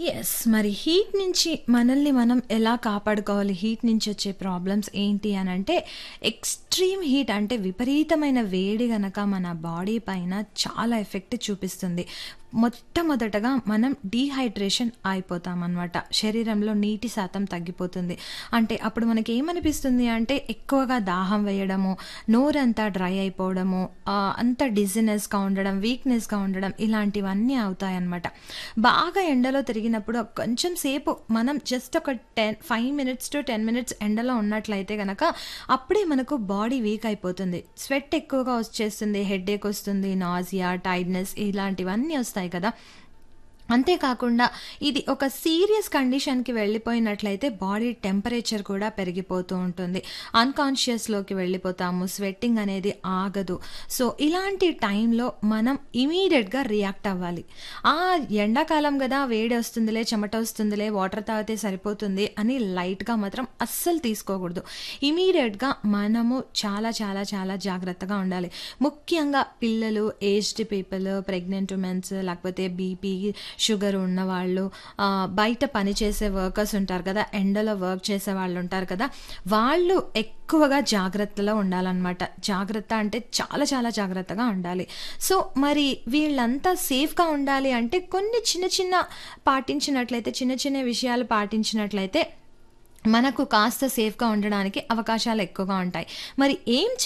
Yes. మరి heat నుంచి మనల్ని మనం ఎలా కాపాడుకోవాలి? హీట్ నుంచి వచ్చే ప్రాబ్లమ్స్ ఏంటి అనంటే, ఎక్స్‌ట్రీమ్ హీట్ అంటే విపరీతమైన వేడి గనక మన బాడీ పైన చాలా ఎఫెక్ట్ చూపిస్తుంది. మొట్టమొదటగా మనం డీహైడ్రేషన్ అయిపోతామనమాట. శరీరంలో నీటి శాతం తగ్గిపోతుంది. అంటే అప్పుడు మనకేమనిపిస్తుంది అంటే, ఎక్కువగా దాహం వేయడము, నోరంతా డ్రై అయిపోవడము, అంతా డిజీనెస్‌గా ఉండడం, వీక్‌నెస్‌గా ఉండడం ఇలాంటివన్నీ అవుతాయన్నమాట. బాగా ఎండలో తిరిగినప్పుడు కొంచెం సేపు మనం జస్ట్ ఒక 5 మినిట్స్ టు 10 మినిట్స్ ఎండలో ఉన్నట్లయితే గనక అప్పుడే మనకు బాడీ వీక్ అయిపోతుంది. స్వెట్ ఎక్కువగా వచ్చేస్తుంది, హెడేక్ వస్తుంది, నాసియా, టైర్డ్‌నెస్ ఇలాంటివన్నీ వస్తాయి కదా! అంతే కాకుండా ఇది ఒక సీరియస్ కండిషన్‌కి వెళ్ళిపోయినట్లయితే బాడీ టెంపరేచర్ కూడా పెరిగిపోతూ ఉంటుంది. అన్‌కాన్షియస్‌లోకి వెళ్ళిపోతాము. స్వెట్టింగ్ అనేది ఆగదు. సో, ఇలాంటి టైంలో మనం ఇమ్మీడియేట్‌గా రియాక్ట్ అవ్వాలి. ఆ! ఎండాకాలం గదా! వేడి వస్తుందిలే, చెమట వస్తుందిలే, వాటర్ తాగితే సరిపోతుంది అని లైట్‌గా మాత్రం అస్సలు తీసుకోకూడదు. ఇమ్మీడియేట్‌గా మనము చాలా చాలా చాలా జాగ్రత్తగా ఉండాలి. ముఖ్యంగా పిల్లలు, ఏజ్డ్ పీపుల్, ప్రెగ్నెంట్ వుమెన్స్ లేకపోతే బీపీ, షుగర్ ఉన్నవాళ్ళు, బయట పనిచేసే వర్కర్స్ ఉంటారు కదా! ఎండలో వర్క్ చేసేవాళ్ళు ఉంటారు కదా! వాళ్ళు ఎక్కువగా జాగ్రత్తలో ఉండాలనమాట. జాగ్రత్త అంటే చాలా చాలా జాగ్రత్తగా ఉండాలి. సో, మరి వీళ్ళంతా సేఫ్‌గా ఉండాలి అంటే కొన్ని చిన్న చిన్న పాటించినట్లయితే, చిన్న చిన్న విషయాలు పాటించినట్లయితే మనకు కాస్త సేఫ్‌గా ఉండడానికి అవకాశాలు ఎక్కువగా ఉంటాయి. మరి ఏం